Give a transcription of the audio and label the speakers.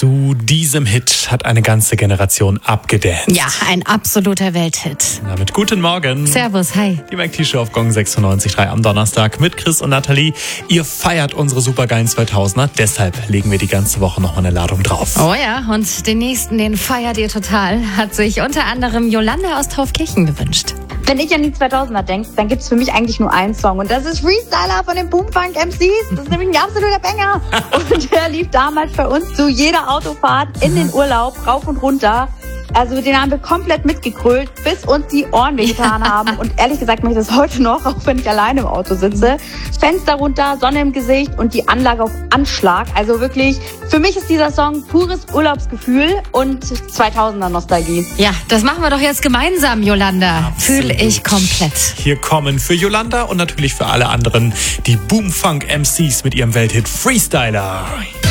Speaker 1: Zu diesem Hit hat eine ganze Generation abgedanced.
Speaker 2: Ja, ein absoluter Welthit.
Speaker 1: Damit guten Morgen.
Speaker 2: Servus, hi.
Speaker 1: Die McT-Show auf Gong 96.3 am Donnerstag mit Chris und Nathalie. Ihr feiert unsere supergeilen 2000er, deshalb legen wir die ganze Woche noch mal eine Ladung drauf.
Speaker 2: Oh ja, und den nächsten, den feiert ihr total, hat sich unter anderem Jolanda aus Taufkirchen gewünscht.
Speaker 3: Wenn ich an die 2000er denke, dann gibt es für mich eigentlich nur einen Song und das ist Freestyler von den Boomfunk MCs. Das ist nämlich ein absoluter Banger. Und der lief damals bei uns zu jeder Autofahrt in den Urlaub, rauf und runter. Also den haben wir komplett mitgegrölt, bis uns die Ohren wehgetan haben. Und ehrlich gesagt mache ich das heute noch, auch wenn ich alleine im Auto sitze. Fenster runter, Sonne im Gesicht und die Anlage auf Anschlag. Also wirklich, für mich ist dieser Song pures Urlaubsgefühl und 2000er Nostalgie.
Speaker 2: Ja, das machen wir doch jetzt gemeinsam, Jolanda. Fühle ich komplett.
Speaker 1: Hier kommen für Jolanda und natürlich für alle anderen die Boomfunk MCs mit ihrem Welthit Freestyler.